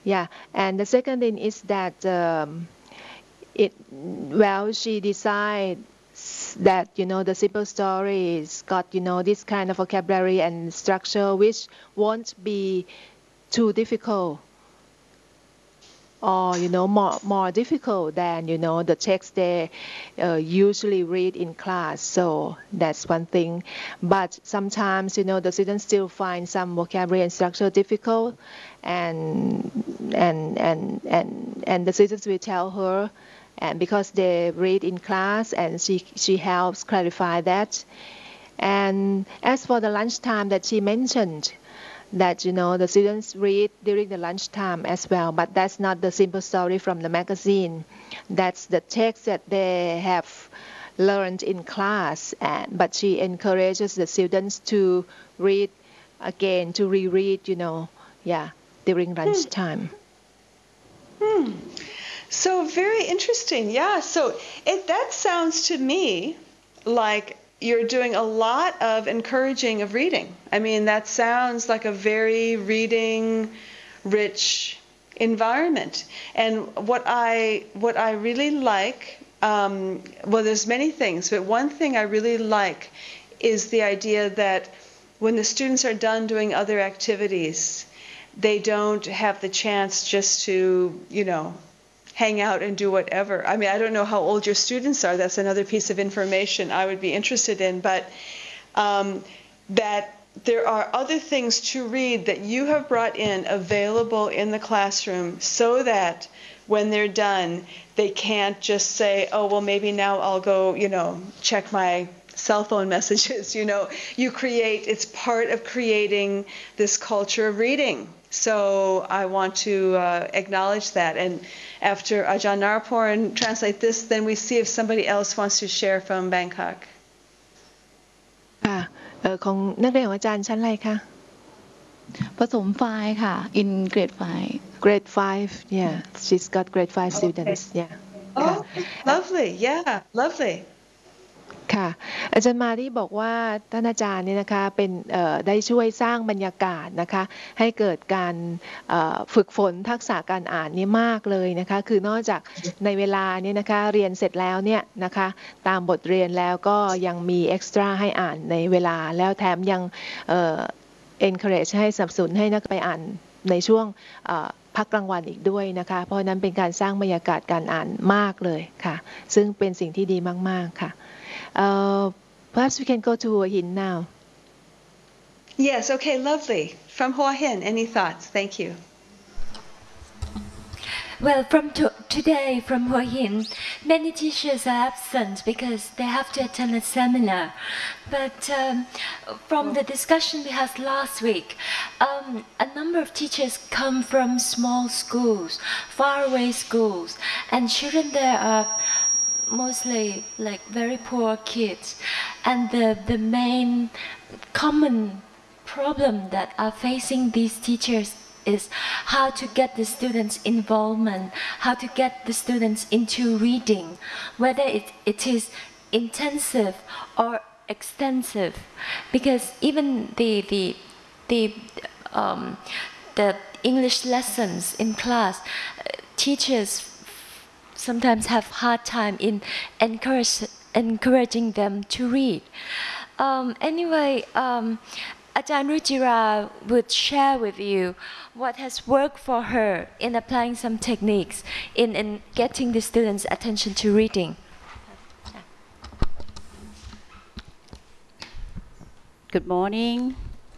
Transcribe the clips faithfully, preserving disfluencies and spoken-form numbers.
Yeah, and the second thing is that um, it well she decides that you know the simple stories got you know this kind of vocabulary and structure which won't be too difficult or you know more more difficult than you know the text they uh, usually read in class. So that's one thing. But sometimes you know the students still find some vocabulary and structure difficult, and and and and and the students will tell her, and because they read in class, and she she helps clarify that. And as for the lunchtime that she mentioned, that you know the students read during the lunchtime as well, but that's not the simple story from the magazine. That's the text that they have learned in class, and but she encourages the students to read again, to reread, you know, yeah, during lunchtime. Hmm. So very interesting. Yeah. So it that sounds to me like you're doing a lot of encouraging of reading. I mean, that sounds like a very reading rich environment. And what I what I really like, um, well, there's many things, but one thing I really like is the idea that when the students are done doing other activities, they don't have the chance just to, you know, hang out and do whatever. I mean, I don't know how old your students are. That's another piece of information I would be interested in. But um, that there are other things to read that you have brought in available in the classroom so that when they're done, they can't just say, oh, well, maybe now I'll go, you know, check my cell phone messages. You know, you create, it's part of creating this culture of reading. So I want to uh, acknowledge that. And after Ajahn Naraporan translate this, then we see if somebody else wants to share from Bangkok. ค่ะเออของนักเรียนของอาจารย์ชั้นอะไรคะผสมไฟค่ะ in grade five grade five yeah she's got grade five students okay. yeah Oh lovely yeah lovely ค่ะอาจารย์มาที่บอกว่าท่านอาจารย์เนี่ยนะคะเป็นได้ช่วยสร้างบรรยากาศนะคะให้เกิดการฝึกฝนทักษะการอ่านนี่มากเลยนะคะคือนอกจากในเวลาเนี่ยนะคะเรียนเสร็จแล้วเนี่ยนะคะตามบทเรียนแล้วก็ยังมีเอ็กซ์ตร้าให้อ่านในเวลาแล้วแถมยังเอ่อ encourage ให้สนับสนุนให้นักไปอ่านในช่วงพักกลางวันอีกด้วยนะคะเพราะนั้นเป็นการสร้างบรรยากาศการอ่านมากเลยค่ะซึ่งเป็นสิ่งที่ดีมากๆค่ะ Uh, perhaps we can go to Hua Hin now. Yes, okay, lovely. From Hua Hin, any thoughts? Thank you. Well, from to today, from Hua Hin, many teachers are absent because they have to attend a seminar. But um, from the discussion we had last week, um, a number of teachers come from small schools, faraway schools, and children there are mostly like very poor kids, and the the main common problem that are facing these teachers is how to get the students involvement, how to get the students into reading, whether it, it is intensive or extensive, because even the the the um, the English lessons in class, uh, teachers sometimes have hard time in encourage, encouraging them to read. Um, anyway, um, Ajahn Ruchira would share with you what has worked for her in applying some techniques in, in getting the students' attention to reading. Good morning.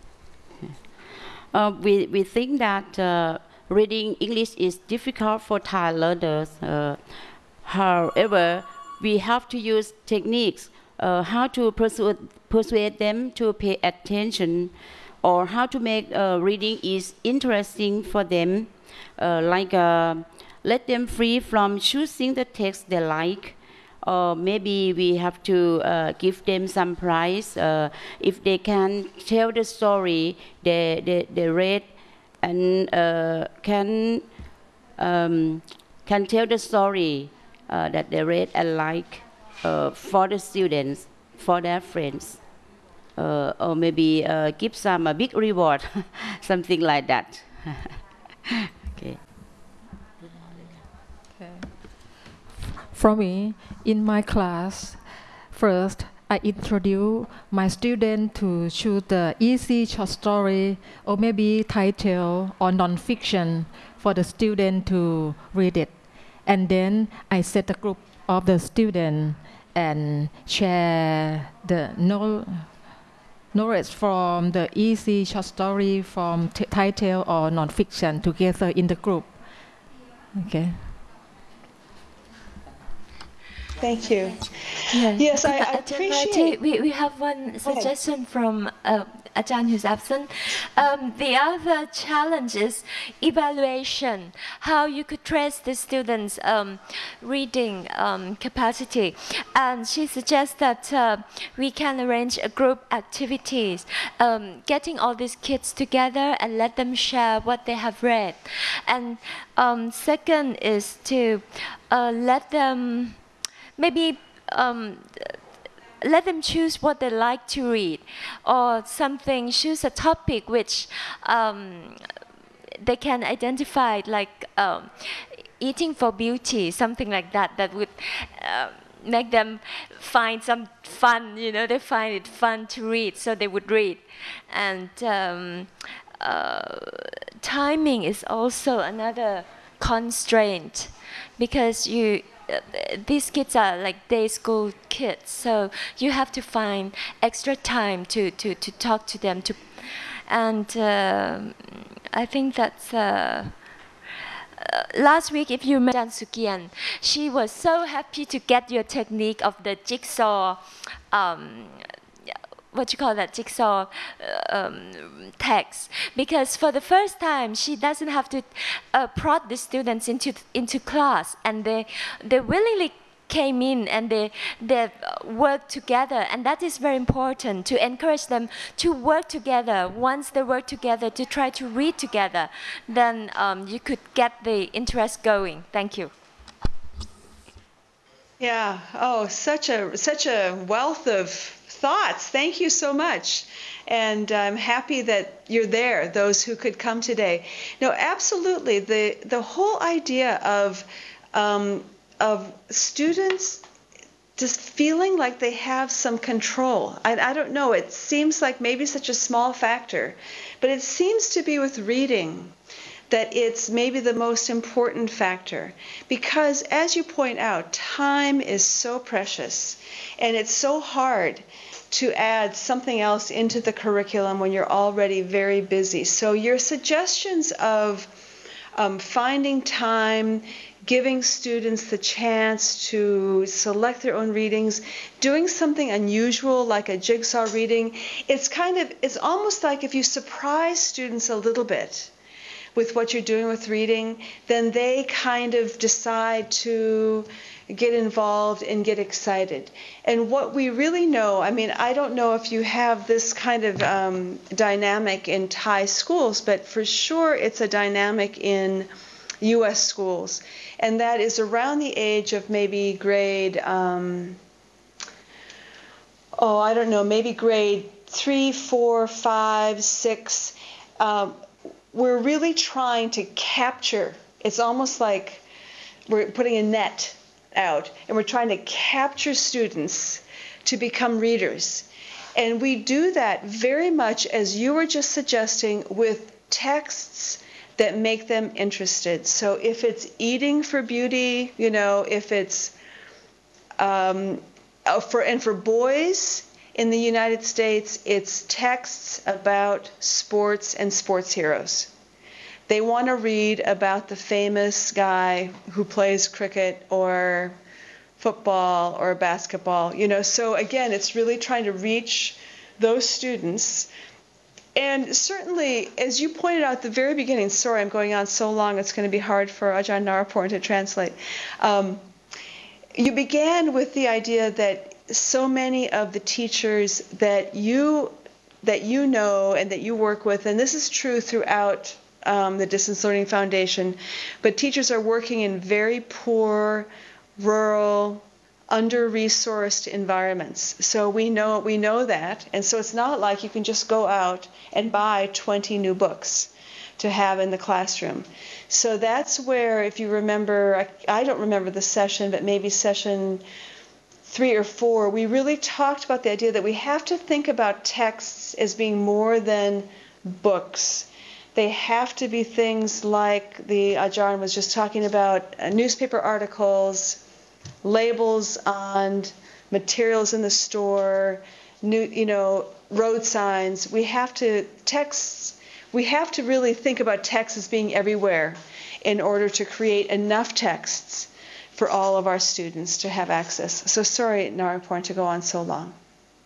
Uh, we, we think that uh, reading English is difficult for Thai learners. Uh, however, we have to use techniques, uh, how to persuade, persuade them to pay attention, or how to make uh, reading is interesting for them, uh, like uh, let them free from choosing the text they like. Or maybe we have to uh, give them some prize uh, if they can tell the story they, they, they read and uh, can um, can tell the story uh, that they read and like uh, for the students, for their friends, uh, or maybe uh, give some a big reward, something like that. Okay. For me, in my class, first I introduce my student to choose the easy short story or maybe title or non-fiction for the student to read it. And then I set a group of the student and share the knowledge knowledge from the easy short story from t- title or non-fiction together in the group. Okay. Thank you. Yeah. Yes, I, I Uh, appreciate. We, we have one suggestion from uh, Ajahn who's absent. Um, the other challenge is evaluation, how you could trace the students' um, reading um, capacity. And she suggests that uh, we can arrange a group activities, um, getting all these kids together and let them share what they have read. And um, second is to uh, let them maybe um, let them choose what they like to read, or something, choose a topic which um, they can identify, like um, eating for beauty, something like that, that would uh, make them find some fun, you know, they find it fun to read, so they would read. And um, uh, timing is also another constraint, because you Uh, these kids are like day school kids, so you have to find extra time to, to, to talk to them. To, and uh, I think that's uh, uh, last week, if you met Ajahn Sukian, she was so happy to get your technique of the jigsaw. Um, what you call that, jigsaw uh, um, text, because for the first time she doesn't have to uh, prod the students into into class, and they they willingly came in and they they worked together, and that is very important, to encourage them to work together. Once they work together to try to read together, then um, you could get the interest going. Thank you. Yeah. Oh, such a such a wealth of thoughts. Thank you so much. And I'm happy that you're there, those who could come today. No, absolutely. The the whole idea of um, of students just feeling like they have some control. I, I don't know. It seems like maybe such a small factor, but it seems to be with reading that it's maybe the most important factor, because as you point out, time is so precious, and it's so hard to add something else into the curriculum when you're already very busy. So your suggestions of um, finding time, giving students the chance to select their own readings, doing something unusual like a jigsaw reading, it's kind of, it's almost like if you surprise students a little bit with what you're doing with reading, then they kind of decide to get involved and get excited. And what we really know, I mean, I don't know if you have this kind of um, dynamic in Thai schools, but for sure it's a dynamic in U S schools. And that is around the age of maybe grade, um, oh, I don't know, maybe grade three, four, five, six. Um, we're really trying to capture, it's almost like we're putting a net out, and we're trying to capture students to become readers. And we do that very much, as you were just suggesting, with texts that make them interested. So if it's eating for beauty, you know, if it's, um, for and for boys in the United States, it's texts about sports and sports heroes. They want to read about the famous guy who plays cricket or football or basketball, you know. So again, it's really trying to reach those students. And certainly, as you pointed out at the very beginning, sorry, I'm going on so long, it's going to be hard for Ajahn Naraporn to translate. Um, you began with the idea that so many of the teachers that you that you know and that you work with, and this is true throughout um, the Distance Learning Foundation, but teachers are working in very poor, rural, under-resourced environments. So we know we know that, and so it's not like you can just go out and buy twenty new books. to have in the classroom. So that's where, if you remember, I, I don't remember the session, but maybe session three or four, we really talked about the idea that we have to think about texts as being more than books. They have to be things like the Ajahn was just talking about, uh, newspaper articles, labels on materials in the store, new, you know, road signs. We have to texts. We have to really think about text as being everywhere in order to create enough texts for all of our students to have access. So sorry, Naraporn, to go on so long.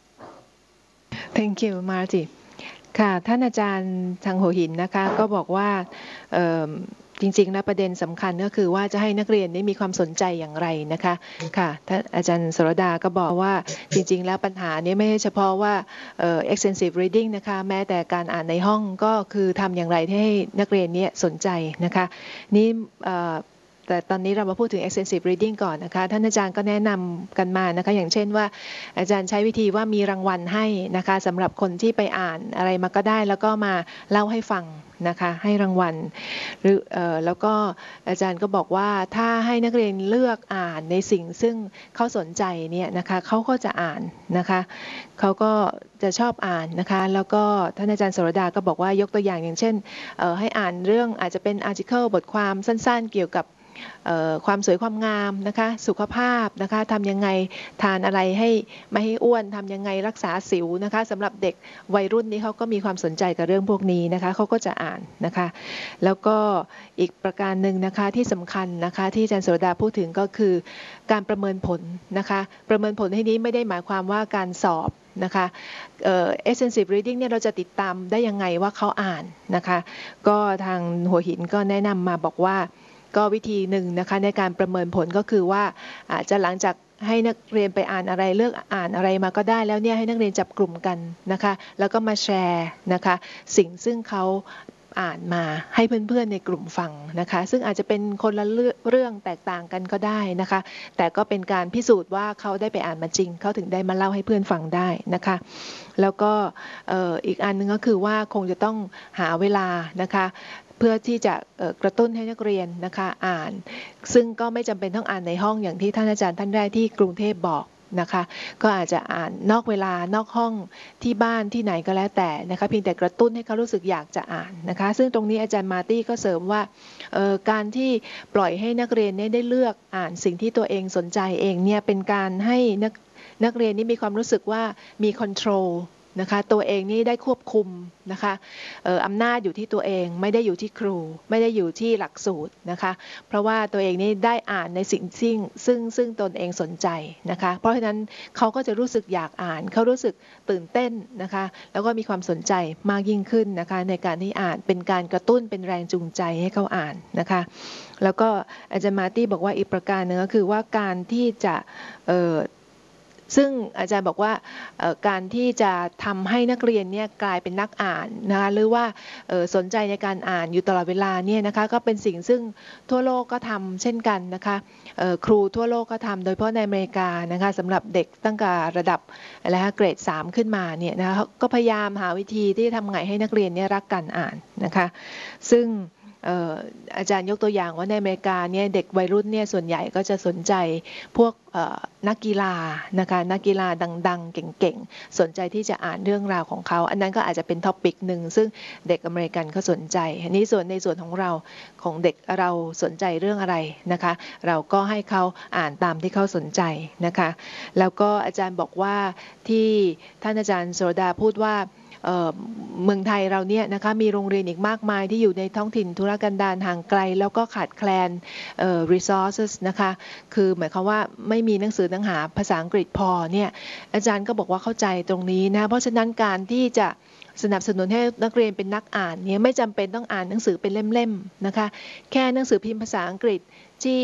Thank you, Marty. ค่ะท่านอาจารย์ทางหัวหินนะคะก็บอกว่าจริงๆแล้วประเด็นสำคัญก็คือว่าจะให้นักเรียนได้มีความสนใจอย่างไรนะคะค่ะท่านอาจารย์สรดาก็บอกว่าจริงๆแล้วปัญหานี้ไม่ใช่เฉพาะว่า extensive reading นะคะแม้แต่การอ่านในห้องก็คือทำอย่างไรให้นักเรียนนี้สนใจนะคะนี่แต่ตอนนี้เรามาพูดถึง extensive reading ก่อนนะคะท่านอาจารย์ก็แนะนำกันมานะคะอย่างเช่นว่าอาจารย์ใช้วิธีว่ามีรางวัลให้นะคะสำหรับคนที่ไปอ่านอะไรมาก็ได้แล้วก็มาเล่าให้ฟังนะคะให้รางวัลหรือเอ่อแล้วก็อาจารย์ก็บอกว่าถ้าให้นักเรียนเลือกอ่านในสิ่งซึ่งเขาสนใจเนี่ยนะคะเขาก็จะอ่านนะคะเขาก็จะชอบอ่านนะคะแล้วก็ท่านอาจารย์สรดาก็บอกว่ายกตัวอย่างอย่างเช่นเอ่อให้อ่านเรื่องอาจจะเป็น article บทความสั้นๆเกี่ยวกับความสวยความงามนะคะสุขภาพนะคะทำยังไงทานอะไรให้ไม่ให้อ้วนทำยังไงรักษาสิวนะคะสำหรับเด็กวัยรุ่นนี้เขาก็มีความสนใจกับเรื่องพวกนี้นะคะเขาก็จะอ่านนะคะแล้วก็อีกประการหนึ่งนะคะที่สำคัญนะคะที่อาจารย์สรดาพูดถึงก็คือการประเมินผลนะคะประเมินผลที่นี้ไม่ได้หมายความว่าการสอบนะคะเอ่อ extensive reading เนี่ยเราจะติดตามได้ยังไงว่าเขาอ่านนะคะก็ทางหัวหินก็แนะนำมาบอกว่าก็วิธีหนึ่งนะคะในการประเมินผลก็คือว่าอาจจะหลังจากให้นักเรียนไปอ่านอะไรเลือกอ่านอะไรมาก็ได้แล้วเนี่ยให้นักเรียนจับกลุ่มกันนะคะแล้วก็มาแชร์นะคะสิ่งซึ่งเขาอ่านมาให้เพื่อนๆในกลุ่มฟังนะคะซึ่งอาจจะเป็นคนละเรื่องแตกต่างกันก็ได้นะคะแต่ก็เป็นการพิสูจน์ว่าเขาได้ไปอ่านมาจริงเขาถึงได้มาเล่าให้เพื่อนฟังได้นะคะแล้วก็อีกอันนึงก็คือว่าคงจะต้องหาเวลานะคะเพื่อที่จะกระตุ้นให้นักเรียนนะคะอ่านซึ่งก็ไม่จำเป็นต้องอ่านในห้องอย่างที่ท่านอาจารย์ท่านแรกที่กรุงเทพบอกนะคะก็อาจจะอ่านนอกเวลานอกห้องที่บ้านที่ไหนก็แล้วแต่นะคะเพียงแต่กระตุ้นให้เขารู้สึกอยากจะอ่านนะคะซึ่งตรงนี้อาจารย์มาร์ตี้ก็เสริมว่าการที่ปล่อยให้นักเรียนได้เลือกอ่านสิ่งที่ตัวเองสนใจเองเนี่ยเป็นการให้นักนักเรียนนี่มีความรู้สึกว่ามีคอนโทรลนะคะตัวเองนี่ได้ควบคุมนะคะอำนาจอยู่ที่ตัวเองไม่ได้อยู่ที่ครูไม่ได้อยู่ที่หลักสูตรนะคะเพราะว่าตัวเองนี่ได้อ่านในสิ่งซึ่งซึ่งซึ่งตนเองสนใจนะคะเพราะฉะนั้นเขาก็จะรู้สึกอยากอ่านเขารู้สึกตื่นเต้นนะคะแล้วก็มีความสนใจมากยิ่งขึ้นนะคะในการที่อ่านเป็นการกระตุ้นเป็นแรงจูงใจให้เขาอ่านนะคะแล้วก็อาจารย์มาร์ตี้บอกว่าอีกประการหนึ่งก็คือว่าการที่จะซึ่งอาจารย์บอกว่าการที่จะทำให้นักเรียนเนี่ยกลายเป็นนักอ่านนะคะหรือว่าสนใจในการอ่านอยู่ตลอดเวลาเนี่ยนะคะก็เป็นสิ่งซึ่งทั่วโลกก็ทำเช่นกันนะคะครูทั่วโลกก็ทำโดยเฉพาะในอเมริกานะคะสำหรับเด็กตั้งแต่ระดับอะไรฮะเกรดสามขึ้นมาเนี่ยนะคะก็พยายามหาวิธีที่ทำไงให้นักเรียนเนี่ยรักการอ่านนะคะซึ่งอาจารย์ยกตัวอย่างว่าในอเมริกาเนี่ยเด็กวัยรุ่นเนี่ยส่วนใหญ่ก็จะสนใจพวกนักกีฬานะคะนักกีฬาดังๆเก่งๆสนใจที่จะอ่านเรื่องราวของเขาอันนั้นก็อาจจะเป็นท็อปิกหนึ่งซึ่งเด็กอเมริกันเขาสนใจอันนี้ส่วนในส่วนของเราของเด็กเราสนใจเรื่องอะไรนะคะเราก็ให้เขาอ่านตามที่เขาสนใจนะคะแล้วก็อาจารย์บอกว่าที่ท่านอาจารย์โสดาพูดว่าเมืองไทยเราเนี่ยนะคะมีโรงเรียนอีกมากมายที่อยู่ในท้องถิ่นทุรกันดารห่างไกลแล้วก็ขาดแคลน resources นะคะคือหมายความว่าไม่มีหนังสือหนังหาภาษาอังกฤษพอเนี่ยอาจารย์ก็บอกว่าเข้าใจตรงนี้นะเพราะฉะนั้นการที่จะสนับสนุนให้นักเรียนเป็นนักอ่านเนี่ยไม่จำเป็นต้องอ่านหนังสือเป็นเล่มๆนะคะแค่หนังสือพิมพ์ภาษาอังกฤษที่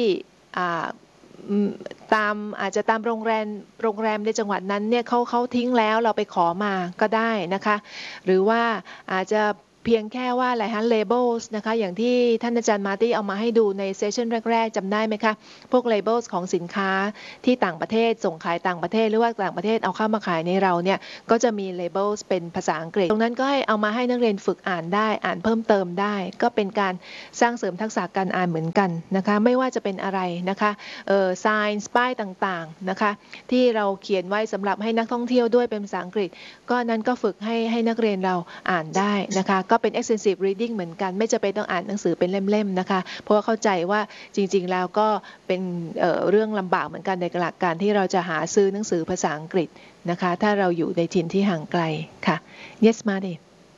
ตามอาจจะตามโรงแรมโรงแรมในจังหวัดนั้นเนี่ยเขาเขาทิ้งแล้วเราไปขอมาก็ได้นะคะหรือว่าอาจจะเพียงแค่ว่าอะไรฮะ labels นะคะอย่างที่ท่านอาจารย์มาร์ตี้เอามาให้ดูในเซสชันแรกๆจำได้ไหมคะพวก labels ของสินค้าที่ต่างประเทศส่งขายต่างประเทศหรือว่าต่างประเทศเอาเข้ามาขายในเราเนี่ยก็จะมี labels เป็นภาษาอังกฤษตรงนั้นก็ให้เอามาให้นักเรียนฝึกอ่านได้อ่านเพิ่มเติมได้ก็เป็นการสร้างเสริมทักษะการอ่านเหมือนกันนะคะไม่ว่าจะเป็นอะไรนะคะเอ่อ sign ป้ายต่างๆนะคะที่เราเขียนไว้สำหรับให้นักท่องเที่ยวด้วยเป็นภาษาอังกฤษก็นั้นก็ฝึกให้ให้นักเรียนเราอ่านได้นะคะก็เป็น extensive reading เหมือนกันไม่จะเป็นต้องอ่านหนังสือเป็นเล่มๆนะคะเพราะว่าเข้าใจว่าจริงๆแล้วก็เป็น เอ่อ เรื่องลำบากเหมือนกันในหลักการที่เราจะหาซื้อหนังสือภาษาอังกฤษนะคะถ้าเราอยู่ในถิ่นที่ห่างไกลค่ะ yes Marty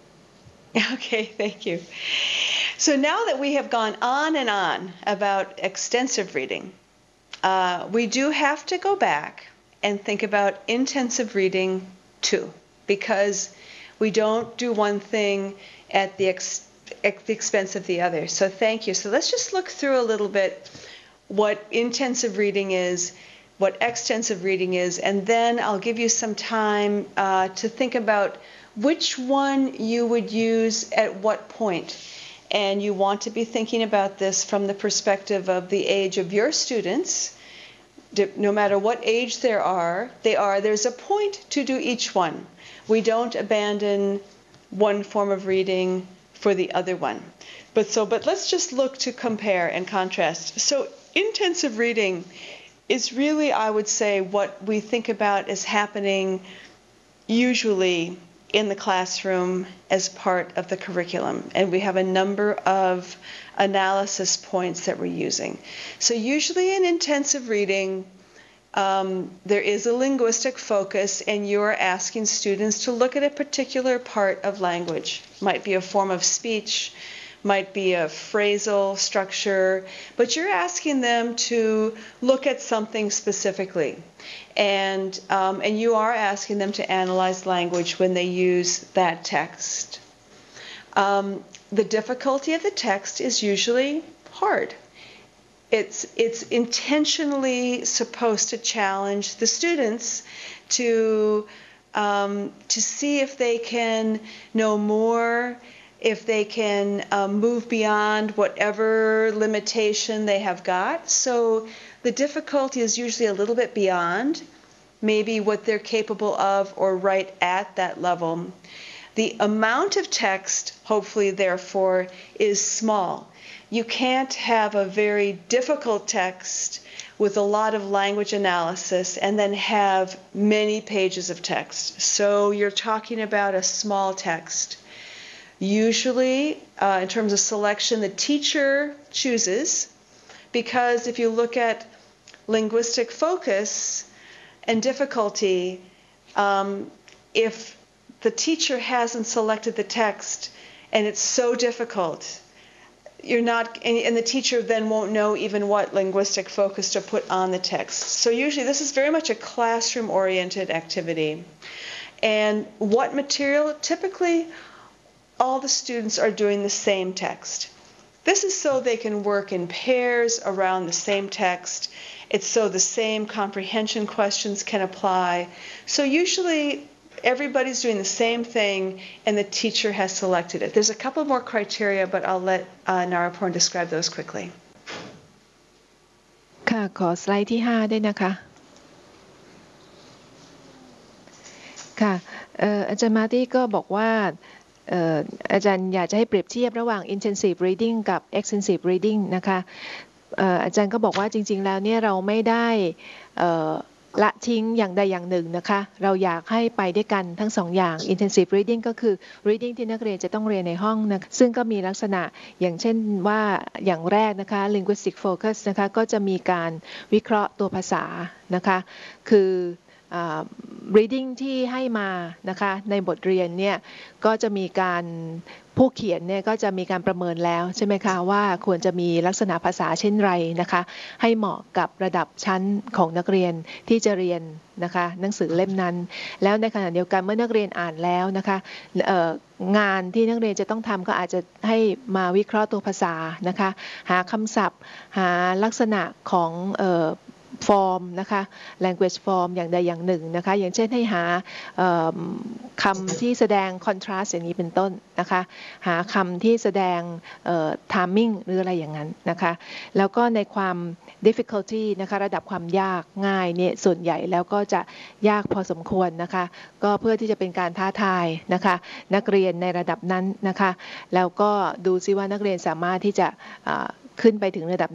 Okay, thank you. So now that we have gone on and on about extensive reading, uh, we do have to go back and think about intensive reading too, because we don't do one thing at the, ex- at the expense of the other. So thank you. So let's just look through a little bit what intensive reading is, what extensive reading is, and then I'll give you some time uh, to think about which one you would use at what point. And you want to be thinking about this from the perspective of the age of your students. No matter what age there are, they are, there's a point to do each one. We don't abandon one form of reading for the other one. But so, but let's just look to compare and contrast. So intensive reading is really, I would say, what we think about as happening usually in the classroom as part of the curriculum. And we have a number of analysis points that we're using. So usually in intensive reading, um, there is a linguistic focus and you're asking students to look at a particular part of language. Might be a form of speech, might be a phrasal structure, but you're asking them to look at something specifically. And, um, and you are asking them to analyze language when they use that text. Um, the difficulty of the text is usually hard. It's, it's intentionally supposed to challenge the students to, um, to see if they can know more, if they can um, move beyond whatever limitation they have got. So the difficulty is usually a little bit beyond maybe what they're capable of or right at that level. The amount of text, hopefully, therefore, is small. You can't have a very difficult text with a lot of language analysis and then have many pages of text. So you're talking about a small text. Usually, uh, in terms of selection, the teacher chooses, because if you look at linguistic focus and difficulty, um, if the teacher hasn't selected the text and it's so difficult, you're not, and, and the teacher then won't know even what linguistic focus to put on the text. So usually this is very much a classroom-oriented activity. And what material? Typically, all the students are doing the same text. This is so they can work in pairs around the same text. It's so the same comprehension questions can apply. So usually everybody's doing the same thing and the teacher has selected it. There's a couple more criteria, but I'll let uh, Naraporn describe those quickly. ค่ะขอสไลด์ที่ห้าด้วยนะคะค่ะอาจารย์มาร์ตี้ก็บอกว่าอาจารย์อยากจะให้เปรียบเทียบระหว่าง intensive reading กับ extensive reading นะคะอาจารย์ก็บอกว่าจริงๆแล้วเนี่ยเราไม่ได้ละทิ้งอย่างใดอย่างหนึ่งนะคะเราอยากให้ไปด้วยกันทั้งสองอย่าง intensive reading ก็คือ reading ที่นักเรียนจะต้องเรียนในห้องนะซึ่งก็มีลักษณะอย่างเช่นว่าอย่างแรกนะคะ linguistic focus นะคะก็จะมีการวิเคราะห์ตัวภาษานะคะคือ reading ที่ให้มานะคะในบทเรียนเนี่ยก็จะมีการผู้เขียนเนี่ยก็จะมีการประเมินแล้วใช่ไหมคะว่าควรจะมีลักษณะภาษาเช่นไรนะคะให้เหมาะกับระดับชั้นของนักเรียนที่จะเรียนนะคะหนังสือเล่มนั้นแล้วในขณะเดียวกันเมื่อนักเรียนอ่านแล้วนะคะงานที่นักเรียนจะต้องทำก็อาจจะให้มาวิเคราะห์ตัวภาษานะคะหาคำศัพท์หาลักษณะของ form นะคะ language form อย่างใดอย่างหนึ่งนะคะอย่างเช่นให้หาคำที่แสดง contrast อย่างนี้เป็นต้นนะคะหาคำที่แสดง timing หรืออะไรอย่างนั้นนะคะแล้วก็ในความ difficulty นะคะระดับความยากง่ายเนี่ยส่วนใหญ่แล้วก็จะยากพอสมควรนะคะก็เพื่อที่จะเป็นการท้าทายนะคะนักเรียนในระดับนั้นนะคะแล้วก็ดูซิว่านักเรียนสามารถที่จะขึ้นไปถึงระดับ